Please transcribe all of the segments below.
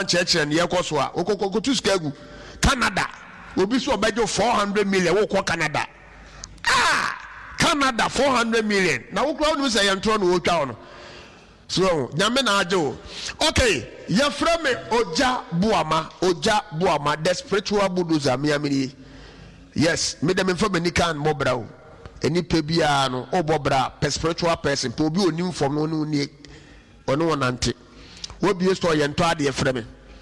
church and Yakoswa, Oko to Skagu, Canada, will be so bad 400 million, Oko Canada. Canada 400 million. Now, crowd was a Antron will down. So, Yamenajo. Okay, your friend Oja Buama, the spiritual Buduza, Miami. Yes, made them from Nikan Mobrao. Any Pebiano, Obobra, spiritual person, Pobu new from no need or no one anti. What be a story and try the frame?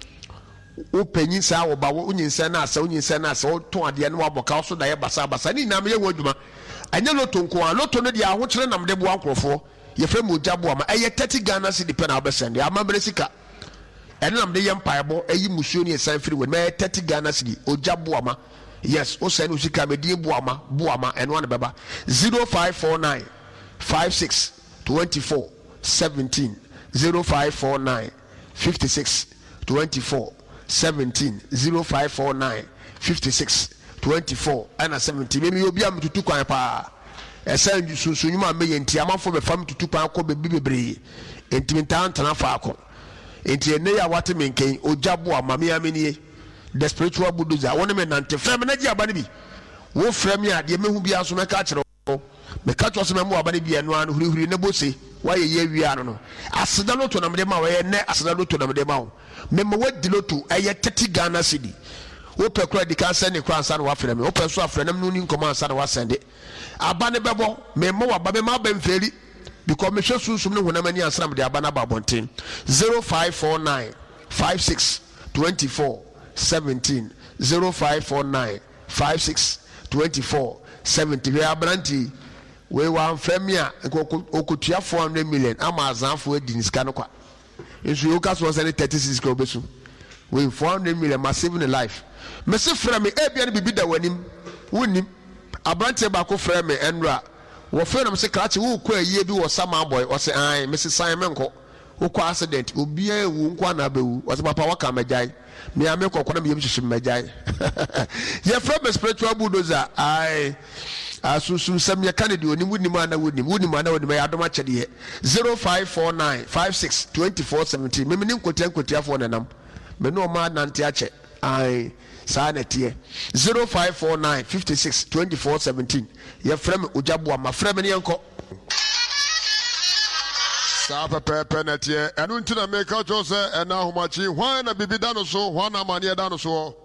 O penny sa or Bawo Union Sana, so Union Sana, so to the annual Bocauso, the Basabas, and in Namia Woduma. And you know, Tonko, not to the Awuchran am the Buanko for your friend Mujabuama, a 30 Ghana City Penabas, and the Amabresika. And I'm the Empire, a Musuni and San Free with me 30 Ghana City, Ojabuama. Yes, Osen Usika Medi Buama, and one Baba 0549 56 24 17 0549 56 24 17 0549 56 24 and 17. Maybe you'll be able to two pa. A send you soon, you might be in Tiaman for the family to 2 pound baby in Timintan Tanafako. In Tianea Wataminke, Ojabua, Mamia Mini. The spiritual Buddha, one man and Feminaja Banibi. Wo frame ya, the men who be also a catcher. The catch was a member of Banibi and one who never say, why a year we are no. Asadano to Namadema, and Asadano to Namadema. Member what the lotu, a 30 Ghana City. Open credit can send a crown son of them, open so friend, nooning command son was send it. Abane Babo, Memo, Babema Benfeli, because Michelle Susum, when I'm any some of the Abana Babontin 0549 56 24 17 0549 56 24 70. We are brandy. We want Femia Okutia 400 million. Amazon for Dinis Kanokwa. If you look at was any 36 Grobesu, we 400 million massive in life. Mr. Frame, Abian be the winning. A branch about Frame and Ra. What friend of Secretary who quay ye do or some boy or say, I, Mrs. Simon Co. Who accident will be a Wunkwana was my power come a jai. Me I make a corner of Majai. Your friend spiritual bulldozer, I soon some your candidate, you wouldn't man, wouldn't man, would be Adomacha 0549 56 24 17. Miminim Kotia for them. Me no man Nantiache. I sign it here 0549 56 24 17. Your friend Ujabua, my friend and uncle. Sapa pepenetie enu ntina make out jose ena homachi hwan na bibi dano so hwan na manie dano so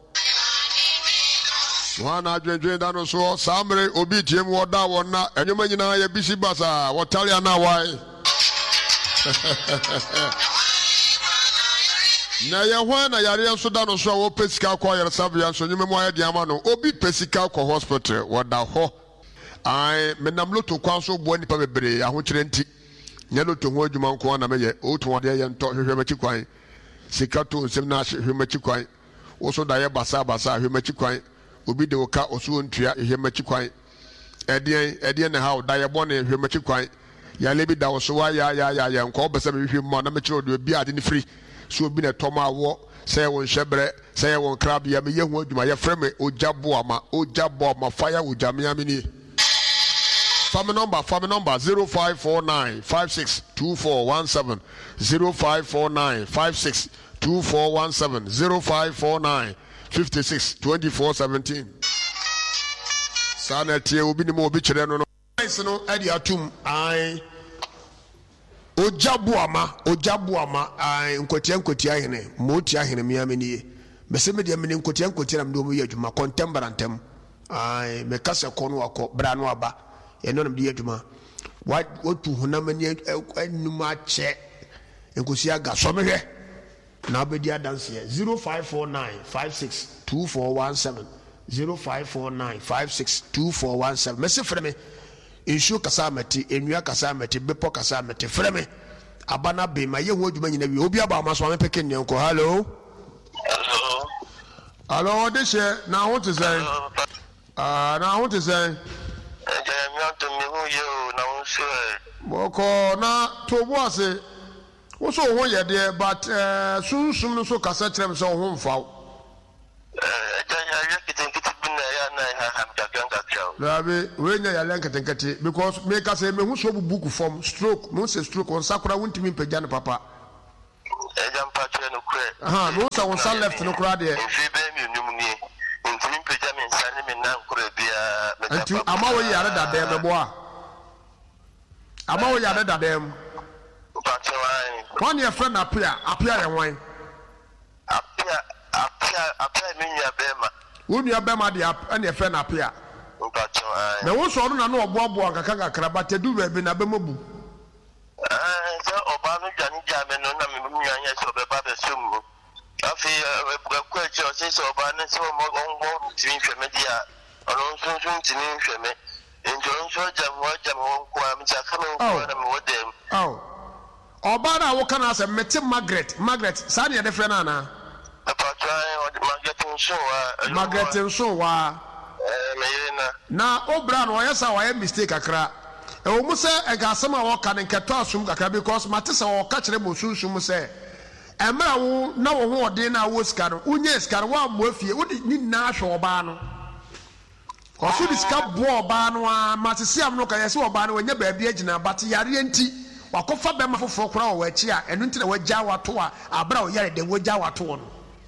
hwan na dwendwen dano so samre obi tiem woda wona enwoma nyina ya bisi basa wotare ana wai na ya hwan na yare enso dano so wo pesika kwa yare savia so nyuma mo ayade ama no obi pesika kwa hospital woda ho ai menam loto kwa so bo nipa bebre ahokire nti Yellow to hold you monk one, may O to one day and talk Humachiquine. Sikato, Semnash, Humachiquine. Also, Dia Basa Basa, Humachiquine. Ubi de Oka, or soon Tria, Humachiquine. Edian, how Diabone, Humachiquine. Ya lebi da so ya nko obese me hwem ma na me kire do bia de ne free so obi na toma wo say won hyebre say won crab ya me yehu adwuma ya frame ojabo ama fire ojame amini. Family number 0549 562417 0549 562417 0549 562417. Sana tie obi ni mo obi kire no no edi atum ai ojabu ama ai nkotia hene moti ahene miameni bese me de me nkotia na mdo mo ye adwuma contemporantem ai me kasa kono akọ bra no aba ye no de adwuma what to hunamani enuma che nkosia ga so mehwe na obedi adanse 0549 562417 0549 562417 message for me inshu kasamati enua kasamati bepo kasamati freme abana be ma ye ho adwuma nyina wi obi aba ma so am peke ne nko hello this na what is say na what is say boko na to boase wo so ho ye de but sunsum no so kasa kyerem so ho mfa Labe when you are lenkete because make us say me who so book form stroke no say stroke on sakura won't mean pejana papa ejam patche no kre no so one side left no kura de nti ama wo yare dadem meboa ama wo yare dadem one your friend appear and wine appear me ya bema wo nua bema de and your friend appear na wo so no na oboabo nkaka kraba tedu be na bemabu so oba no dwane jame no na me nua nya so be ba be sum afi kwa che o se so oba na so mo tin hwe me dia ono so tin hwe me enjo so jam won kwa me ja kama ko na me wodem oba na wo kana se mete Margaret sa ne de friend ana Margaret nso wa na obra no yesa wa mistake akra e wo mu se e ga asem a wo ka ne nketo asum kakra because mate se wo ka kire mo sunsun se emra wo na wo ho ode na wo ska no unye ska wo ammo afie wo ni na hwe oba no osu diska bo oba no a mate se am no ka yese oba no nya ba bia gina but yare enti wakofa bema foforo kora wo achi a enu ntina wagya wato a abra wo yare de wagya wato no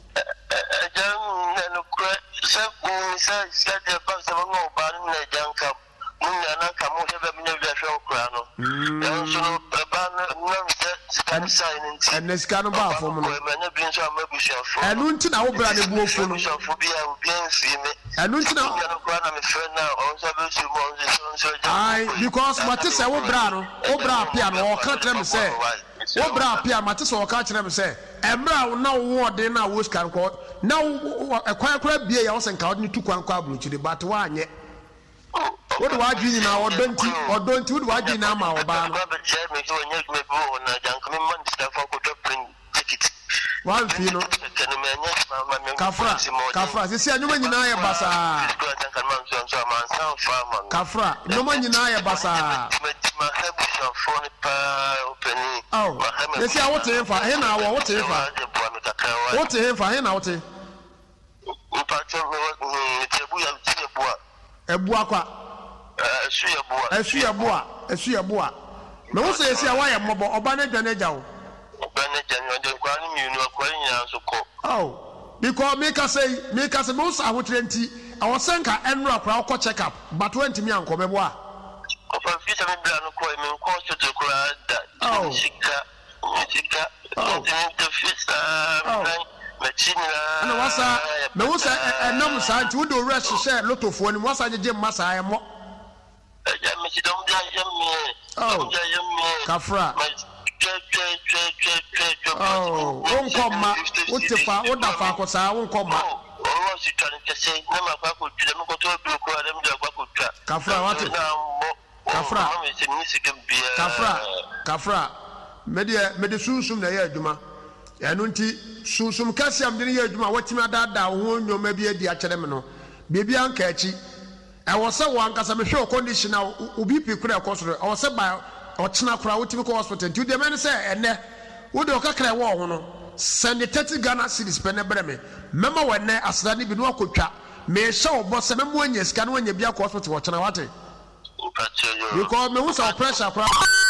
no kra se de ba se mo ba na janka munya na ka mo hebe me bia hwe okra no enso no ba na se sign nti en ska no ba fo mo no na bi nso amabusha fo enu ntina wo bra ne buofo no fo bia obi ansi me enu ntina no kra na me friend na onso be su mo so ai because mate se wo bra no wo bra apia no o ka kire me se wo bra apia mate se o ka kire me se emra wo na wo ode na wo ska ko na ekwan kra bie ya wo se nka wo ni tukwan kwa abrochire but wa anye wo de wa dwi na odonti wo de wa dwi na ma wo ba no one fino kafra sisi anyuma nyina ya basa kafra nyuma nyina ya basa sisi a wote enfa he na wo wote enfa he na wote ebua kwa esu ya bua me wo se sisi a wa ya mobo oba na dwane jawo because me ka say most ahotrenti awo senka enro akra ko check up but went me anko bebo a ofa fisa me bla no ko me ko so kura da sika the fisa ana wasa me wo say enam sa nti wo do rush share lotofo ni wasa jeje masa ayemo me si dom ja yemme kafra wonkoma wotefa wodafa akosa wonkoma kafra mede sunsum na ya adwuma eno nti sunsum kasiam de ya adwuma watimi adada wo nyoma bi adi akere me no bebi anka achi e wo se wo ankasa me hwe condition a obi pikura ekosoro e wo se ba ochina kura wotimi ko hospital nti de men se ene wo de okakra wo ho no send 30 Ghana cedis pe ne breme mema wenne asra ni bi no akotwa me hye obo se memo anya sika no anya bia ko hospital ochina wate because me hu sa pressure kura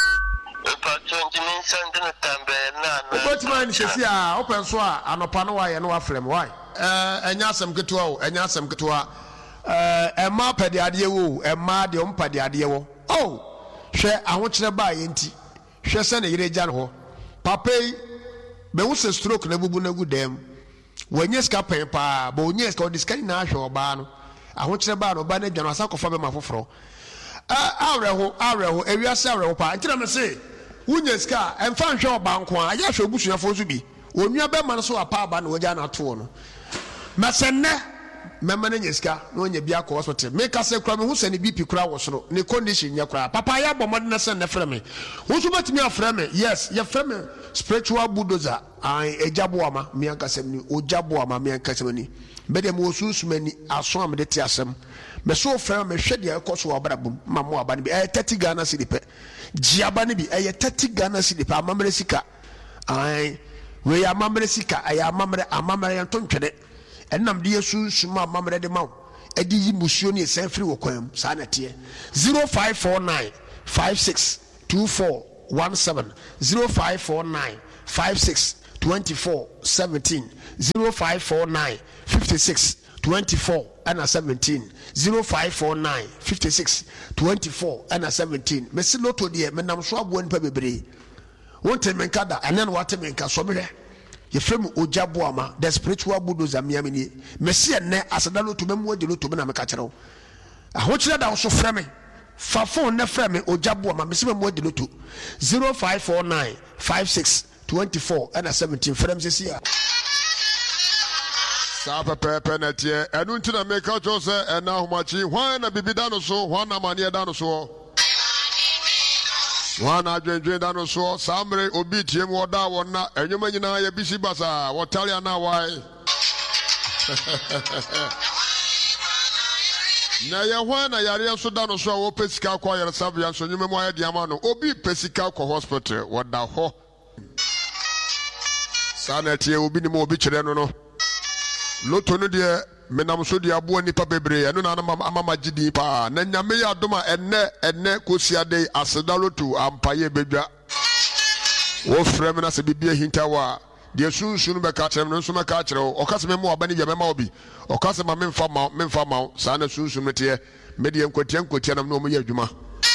but man sesi a open so a anopa no wa ye no afrem why enya asem ketewa emma pede ade wo emma de ompade ade wo hwe ahokyere ba ye nti hwe se ne yire gya no ho papai be wo se stroke na bubu na gu dem wanye ska pen pa ba onye ska odiskani na ahwe oba no ahokyere ba no ba na gya no asa kofa be ma foforo awreho ewiase awreho pa nkira me se wunye ska emfa nhwe oba nko a ya hwe obusuafo so bi onua be ma no so apa aba na wogya na to no masenne memma na nyeska no nya bia ko hospital me ka se kura me hu se ne BP kura wo soro ne condition nya kura papa ya bomod na se ne frɛ me wo so batimi afrɛ me yes ya frɛ me spiritual bulldozer ai ejabo ama me anka sem ni ojabo ama me anka sem ni be dem wo susumani aso am de ti asem me so frɛ me hwɛ de ekoso obrabum ma mo aba ne bi 30 Ghana cedi pe jiaba ne bi 30 Ghana cedi pe amamre sika ai we ya amamre sika ay amamre yan tontwede enam de yesu suma mamre de maw edi yi musuo ne sen free wo kwam sa na te 0549 562417 0549 56 24 17 0549 56 24 and 17 0549 56 24 and 17 Messi Lotto dear menam so abo npa bebre wonte menkada enen wate menka so mere ye frem ojaboama the spiritual bulldozer miamini Messi enne asada Lotto memu de Lotto na meka kire wo ahokyere da wo so freme fa phone na freme ojaboama Messi memu de Lotto 0549 56 24 and 17 frem sesia Sapa pepe netie enu ntina meka chose ena homachi hwan na bibida no so hwan na mane da no so hwan na dwendwen da no so samre obi tie mu oda wona enwuma nyina ya bisi basa wotale na wai na ya hwan na yare so da no so wo pesika kwa yare sabia so nyuma mu aye diama no obi pesika kwa hospital woda ho sanetie obi ni mo obi kire no Lotto no de menam so de abo nipa bebre eno na mama gidi pa na nyame ya doma enne kosiade aseda Lotto ampaye bedwa wo frem na se bibia hintawa de sunsun be ka kyerem no so me ka kyere o kase me mo abani je mema obi o kase ma memfa ma sa na sunsun mete me de nkotia nam no mo ye adwuma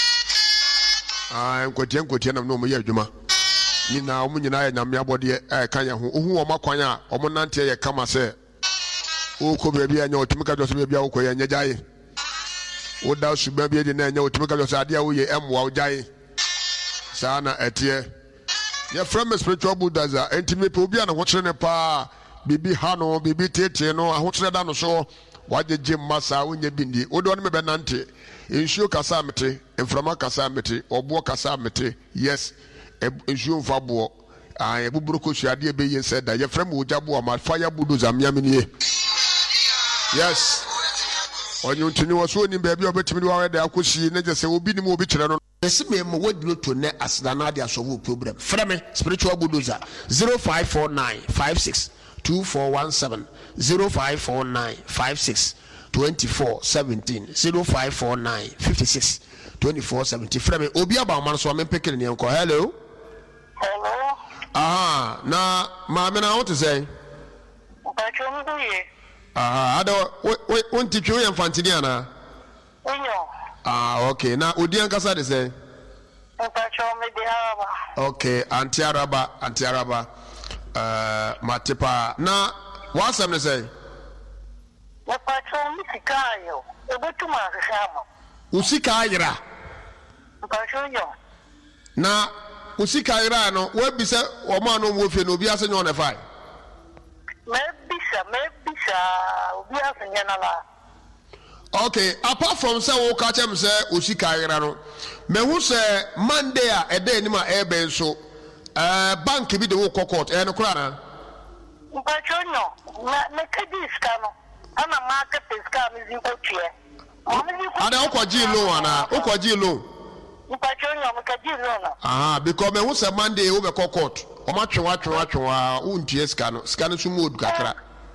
nkotia nam no mo ye adwuma ni na o nyina ya nyame abode kan ya ho ohu o makwan a o mo nante ye kama se Oko baby anya otimika do so baby awko ya nyajaye oda suba bi de na anya otimika do so ade awo ye emwa ojaye saa na etie ye from spiritual bulldozer entime pe obi ana hokyere ne pa bibi ha no bibi tete no ahokyere da no so wajeje masa onye bindi odo ne be nante ensuo kasa mete enframa kasa mete obo kasa mete yes ensuo mfabo ebuburu ko suade be ye said that ye from ojabo ma fire bulldozer miamini yes onye ntini waso ni baabi obetimi de wawe da akosi na jese obi ni mo obi kire no Messi me wadi Lotto ne asdana de asowo program frame spiritual bulldozer 0549 56 2417 0549 56 24 17 0549 56 24 17 frame obi aba man so amempekere ne enko hello na ma na what to say ada wonti twa yam fantini ana okay na odi ankasa de say okay anti araba matepa na wasam ne say usika ayira na usika ayira no we bi say o ma no mo fie no obi asenyo na fai okay apart from say wo ka chem say osika ayira no me hu say Monday a ede ni ma ebe so bank bi de wo court no kura na na kadi ska no ana market ska mi zi ko tie ada ukoji loan ana ukoji loan because me hu say Monday wo be court o ma twa untie ska no so mu odu kakra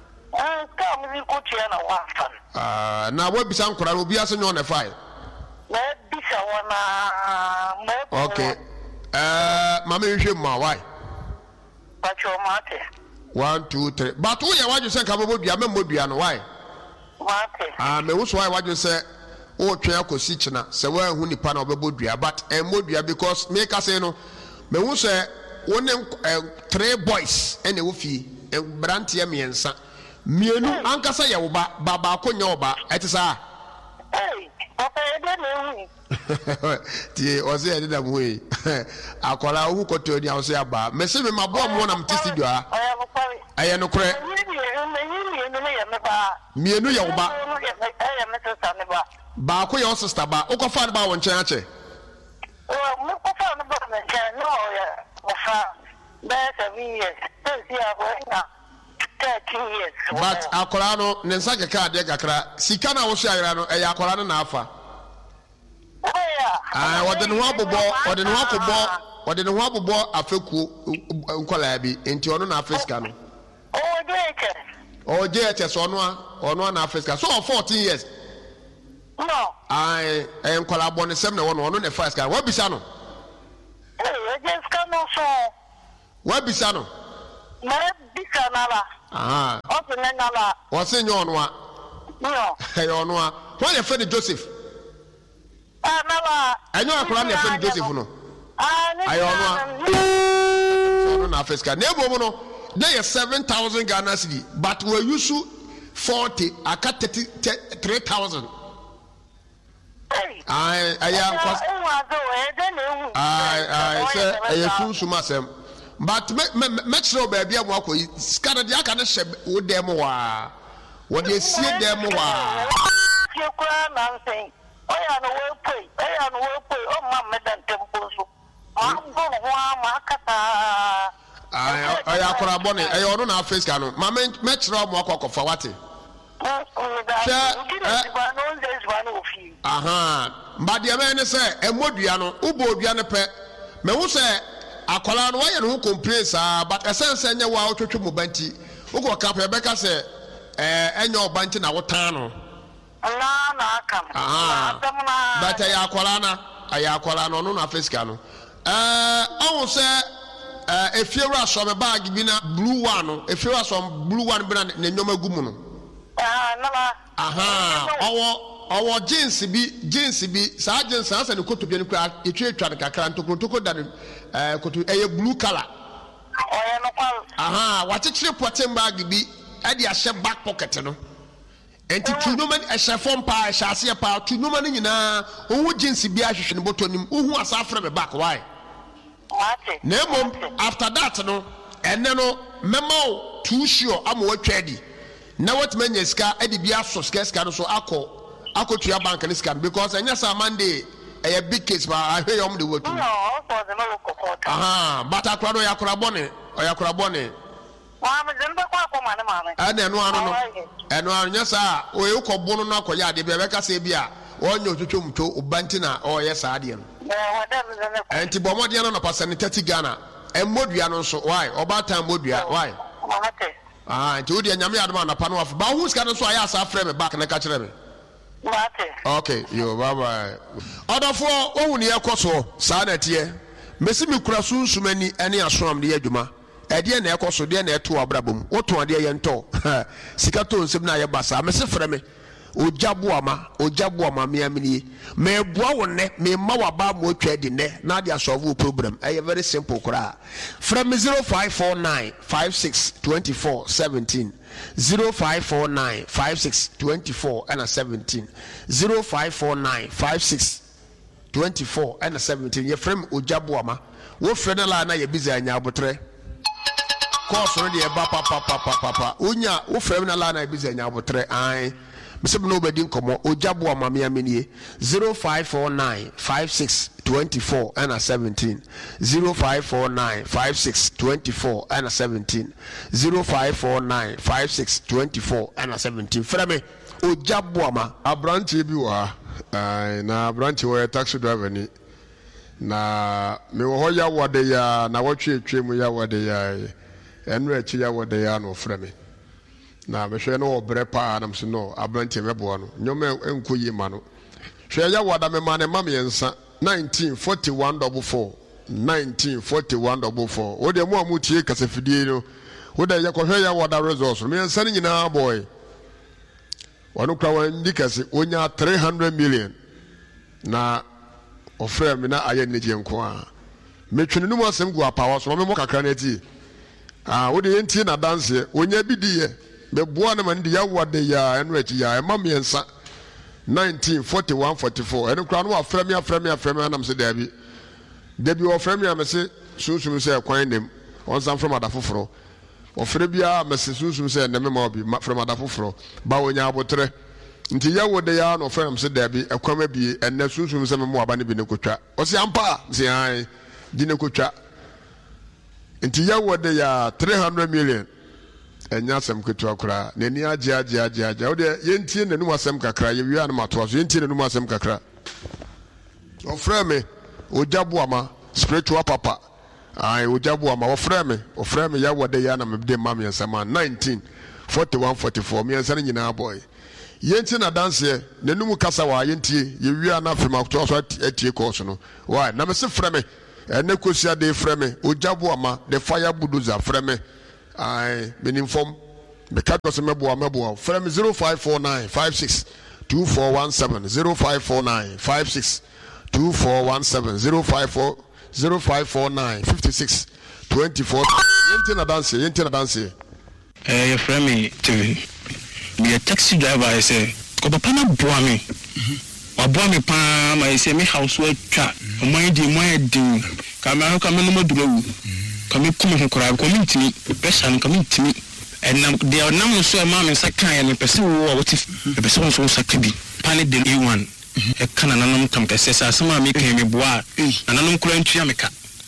na we bisa nkura obi ase nyo na file na bisa wona okay mama hwe ma why pacho mate 1 2 3 but wo ye waju se nka bobo dua memmo dua no why mate me wo so why waju se o twa akosi kina se wa hu nipa na obebo dua but modua because me ka say no me hu se won 3 boys ene wo fi brantie miensa mienu ankasa ye wo ba ko nya oba etisa papa ede me hu tie oze ede da mu yi akola hu koto ni awse aba me se me mabo mo na mti studio a aye no kore mienu ye wo ba ba ko ye sister ba o ko fa ba won chen ache mo ko fa no ba me chen no ya o fa ba se mi ye si abo but akola no ne nsa keka ade kakra sika na wo so ayira no eya akola no na afa wode ne ho abobọ afeku nkola bi enti ono na afeska no oje so ono na afeska so 14 years no nkola bo ne sem na ono ne faska wa bisa no oje ska no so wa bisa no bisa nala. Osu ne nala. Wase nyo onwa. No. Hey onwa. Why you friend Joseph? Nala. Enyo akora na friend Joseph no. Ne onwa. So na Africa. Na ebo mo no, na 7,000 Ghana cedi, but we use 40 aka 33,000. I am say I sunsun asem. But metro baby am wako skada dia ka na hye wo dem wa wo de sie dem wa you kura na nsen oya no we pay o ma medan tempo so am go ho ma kata aya kora bone e ono na face ka no ma metro am wako kofa wate but the man say emodua no ubo odua ne pe me wo say akola no why no complain sa but essence enye wa otwetwe mo banti ugo ka pe beka say enye obanti na wotan no na aka but aya akola no no na fisika no on say efiewura so me bag bi na blue one no efiewura so blue one bi na nyoma gumu no Our jeans be sa jeans asa ne koto bi ne kra etwa ne kakra ntokotoko da ne koto blue color wachichire potem bag bi e de ahye back pocket no enti tunoma e hye fom pa e hyase pa tunoma ne nyina owu jeans bi ahwehwe ne botonim ohu asa afre me back why Nemo after that no ene no memo too sure am watwa di na what menya ska e de bia so ska no so akotua bank ni ska because enya sa Monday a big case ba ahwe yom de watu but akwado yakora bone wa me zembe kwa akoma ne mama ene no anu nya sa o ye ukobbo no akoya de be ka se bia onye otwotwomtwo ubanti na o ye sa ade no enti bomode no pasane 30 Ghana emodua no so why obata modua why nti odi anyame adoma na pano afa ba hu ska no so aya asa frame me back na ka kire me okay yo bye bye odofo ohun ne ekoso sa na tie mesi mi kura sunsumani ene asonam de adwuma ede na ekoso de na eto abrabom woto ade ye nto sika to nsem na ye basa mesi frame me ojabuama miamini me boa wonne me ma waba mo atwa di ne na dia solve problem e very simple kura from 0549 5624 17 0549 5624 and 17 0549 5624 and 17 ye frame ojabuama wo frene la na ye biza anya abotre course no de ba papa onya wo frame na la na ye biza anya abotre ai Mr. Nobody come Ojabu Mamia Mini 0549 5624 and 17 0549 5624 and 17 0549 5624 and 17 Frame Ojabu Ama Abranti biwa na Abranti wa taxi driver ni na me wo ya wode ya na wotwe mu ya wode ya enwe achi ya wode ya no frame na me hwe no obre pa na mse no abranti mebo no nyome enkoyi ma no hwe ya wada me ma ne ma me yensa 194144 194144 wo de mo amutie kasafidie no wo de ya ko hwe ya wada resource me yensa ni nyina boy wanu kwa wandi kase onya 300 million na ofre me na aye neje nko a me twene no mo asem gu apawa so me mo kakra na ti wo de yenti na dance onya bidiye be boa na man de ya wade ya enu achi ya ema miensa 1941 44 enu kra no afrɛ me anam se dabi o frɛ me amese sunsum se kwan nem on san from adafoforo o frɛ bia amese sunsum se nem ma obi from adafoforo ba onya abotre nti ya wade ya no frɛ am se dabi ekwama bi enne sunsum se memo aba ne bi ne kotwa o se ampa se ai di ne kotwa nti ya wade ya 300 million enya sem ketu akra na ni agye o de yentie nanu asem kakra ye wi an mato so yentie nanu asem kakra o frɛ me ojabuama spiritual papa ai ojabuama o frɛ me ya wode ya na me de mam yensama 1941 44 me yensa nyina boy yentie na dance nanu kasa wa yentie ye wi an afema to so atie course no why na me se frɛ me ene kosia de frɛ me ojabuama the fire bulldozer frɛ me I been informed. The cat was a mebo from 0549 56 2417 0549 56 2417 0549 56 24. Yentina dance. Your friend me to be a taxi driver. I say, "Go pana boami." Boami pa. I say me housework chat. My di. Kamera no maduro. Kami kuma kura community. Person community. And they are now so mom in Sakai and person what if the person so Sakabi. Panic the E1. A cananum compasses as some making me bois. And I'm current Jamaica.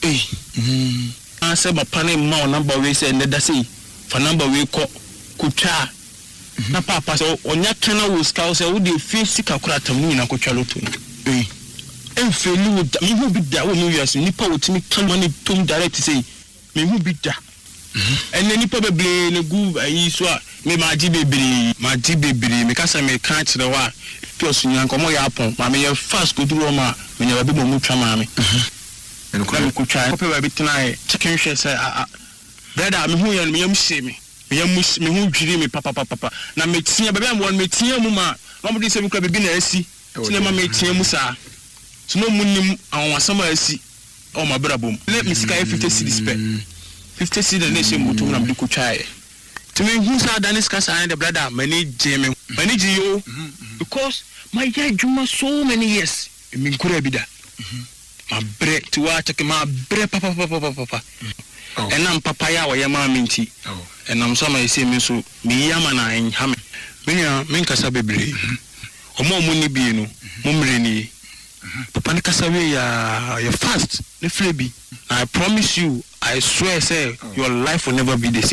I said, my panel more number we say, and that's it. For number we call Kucha. Na papa so on your channel will scout say, would you feel sick of Kratamina Kuchalotu? And feel me who be there when you as Nipper would me come money to direct to say, me who be there. And then probably in a good Iswa, me my GBB, because I may catch the war. Because you come away upon, my may fast go to Roma when you have been mucha mammy. And could try to tonight. Chicken share say, brother, I'm who and me see me. Me who dream me, papa. Now, make see a baby one, make see a mumma. Nobody said we could be in a sea. Cinema make see a musa. So no moon, I want summer see. Oh, my brother, boom. Let me see 50 cities spec. 50 cities nation mutum and Duku chai. To me, who's our Danis Casa and the brother, many Jamie, many Gio, because my dad, Juma, so many years. It mean, could I be that? My bread to watch my bread, papa. And I'm papaya or yama minty. And I'm some I say me so me yamana in ham. Minya minkasa bebre. Or more money be no, mumrini. Papa Nikasawe ya fast, the flabby. I promise you, I swear, say, your life will never be the same.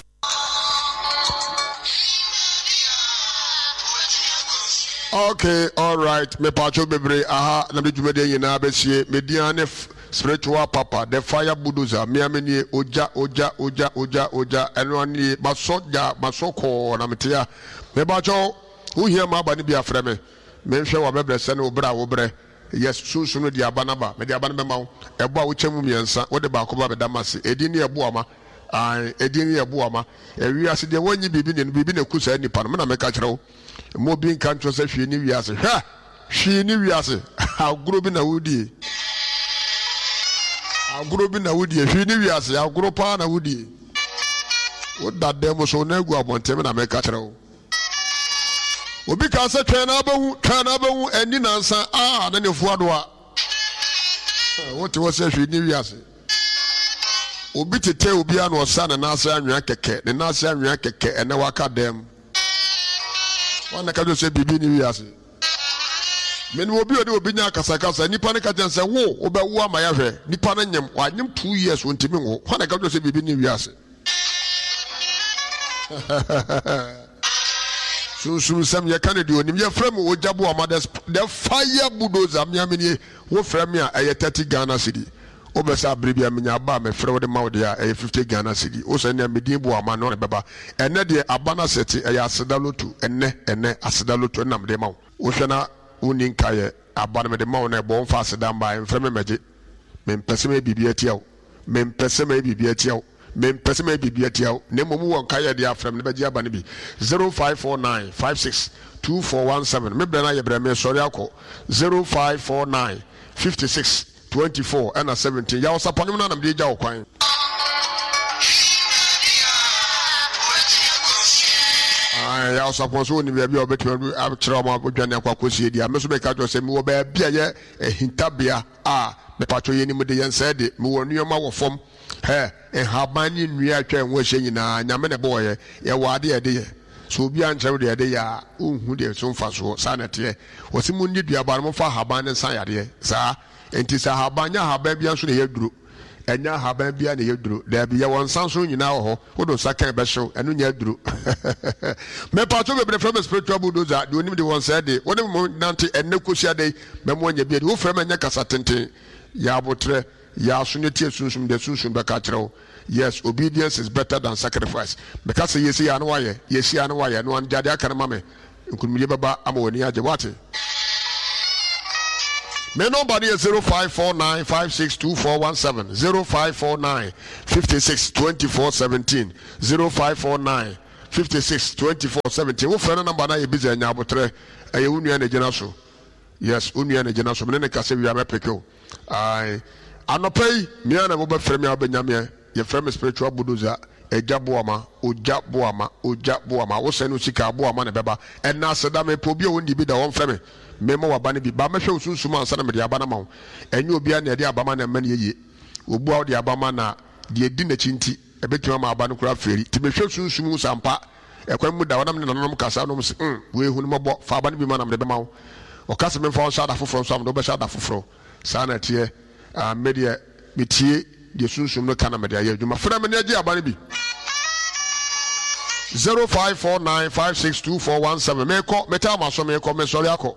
Okay, all right. Me pacho bebre aha na me dwumade nyina besie mediane spiritual papa the fire bulldozer me ameni oja eno ani masoko na metia me pacho wo hia ma ba ne bia frɛ me nhwɛ wa bebre sɛ ne obra wo bre yes sunsun di abana ba me di abana be ma wo ebo a wo kyemu miensa wo de ba ko ba be damase edin ne ebo ama edin ne ebo ama ewi ase de wanyi bibi ne kusa nipa no me na me ka kyerɛ wo mo bin kan to say hwe ni wiase hwe ni wiase aguro bi na wudie hwe ni wiase aguro pa na wudie wo dadde mo so na egu abontem na me ka kire wo obi ka say twa na bahu ani nansa na ne fuado a wo te wo say hwe ni wiase obi tete obi anu osa na nasa anwa keke ne nasa anwa keke ene waka dem wana ka do se bibi ni wiase meni obi ode obi nya kasakasa nipa ne ka ten se wo obewu ama ya hwe nipa ne nyem wanyem 2 years wontimi wo wana ka do se bibi ni wiase so sam ye kanadi onim ye frame wo jabo amades the fire bulldozer miamini wo frame a 30 Ghana cedi obesa bribia menya ba me frɛ wode ma wode a 50 Ghana cedi o se ne medin bu ama no ne beba ene de abana seti asedalotu ene asedalotu nam de ma wo hwe na woni nkaye abana me de ma wo na bo mfa asedam ba mfrɛ me meje me mpese me bibia tiawo me mpese me bibia tiawo ne momu won kaye de afrem ne beji abane bi 0549 56 2417 me bra na ye bra me sori akọ 0549 56 24 and 17 ya osaponyum na nam de ja okwan ya osapon ni bia obetumi abkyerɛ ma odwane akwa kosie dia me so be ka jo se me wo ba bia ye hintabea me patro ye ni mu de yen se de me wo nuoma wo fom habani nua atwa enwo hye nyina nyame ne boye ye wade ye de ye so obi ankyerɛ de ye de ya unhu de so mfa so sanete wosi mu ndi dua ba no fa haban ne san yade sa enti sa habanya haban bia so ne yaduro enya haban bia ne yaduro da bia won san so nyina wo ho wodo sakan be hyew enu nya aduro me pato be brefrem spiritual bulldozer de onim de won say de woni mo nante enne kosia de me mo nya bia de wo frem enya kasa tenten ya abotre ya suneti sunsun de sunsun be ka kyerɛw yes obedience is better than sacrifice because yesi ya no waye no an jade aka na mame nkunumye baba ama woni age wate My number is 0549 562417. 0549 562417. 0549 562417. Wo friend number na ye busy anya abotre. Aye unu na gina so. Yes, unu na gina so. Me ne kase wi amepeke. Ai anopai me na mo be frɛ me abanyame. Ye frɛ me spiritual bulldozer. Eja boama, oja boama, oja boama. Wo se no sika boama na beba. En na seda me po bi o ndi bi da won frɛ me. Memo wabane bi ba mehwe osunsum ansa na me de abana ma ho enye obi a na de abama na mane yeye obu a de abama na de edi na chinti ebetima ma abane kura feri ti mehwe osunsum sampa ekwan mu da wonam ne nanom kasa no se we hu no mbo fa abane bi ma na me de ma ho o kasa me fa on sha da foforo so am do be sha da foforo sa na tie me de metie de osunsum no kana me de aye adwuma fra me ne agi abane bi 0549 562417 me ko meta ma so me ko me sori akọ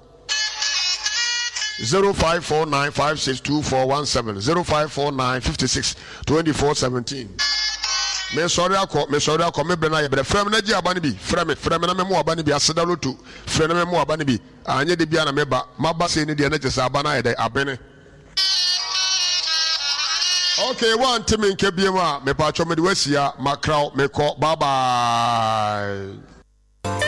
0549 562417. 0549 562417. Me sorry ako me brena ye bre frem na gi abane bi frem na me mo abane bi aseda lotu frem na me mo abane bi anye de bia na me ba maba se ni de na chesa abana ye de abene. Okay, one time in Kebiema, me pacho me de wasia makrao me ko bye bye.